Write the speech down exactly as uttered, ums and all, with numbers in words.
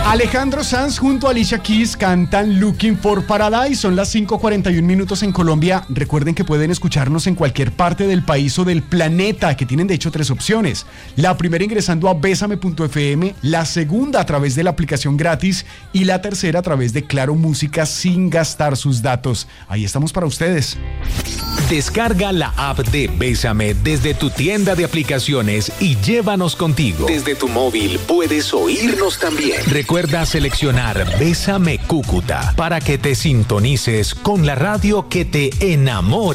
Alejandro Sanz junto a Alicia Keys cantan Looking for Paradise. Son las cinco cuarenta y un minutos en Colombia. Recuerden que pueden escucharnos en cualquier parte del país o del planeta, que tienen de hecho tres opciones. La primera ingresando a besame punto efe eme, la segunda a través de la aplicación gratis y la tercera a través de Claro Música sin gastar sus datos. Ahí estamos para ustedes. Descarga la app de Bésame desde tu tienda de aplicaciones y llévanos contigo. Desde tu móvil puedes oírnos también. Recuerda seleccionar Bésame Cúcuta para que te sintonices con la radio que te enamora.